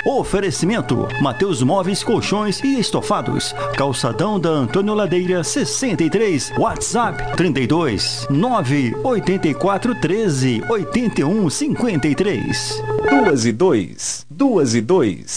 Oferecimento: Mateus Móveis, Colchões e Estofados. Calçadão da Antônio Ladeira 63. WhatsApp 32 984 13 81 53. 2 e 2.